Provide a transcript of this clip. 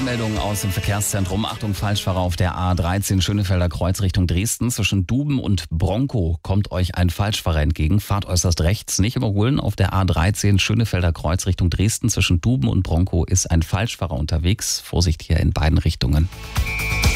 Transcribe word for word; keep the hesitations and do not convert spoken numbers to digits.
Meldungen aus dem Verkehrszentrum. Achtung, Falschfahrer auf der A dreizehn Schönefelder Kreuz Richtung Dresden. Zwischen Duben und Bronkow kommt euch ein Falschfahrer entgegen. Fahrt äußerst rechts, nicht überholen. Auf der A dreizehn Schönefelder Kreuz Richtung Dresden. Zwischen Duben und Bronkow ist ein Falschfahrer unterwegs. Vorsicht hier in beiden Richtungen.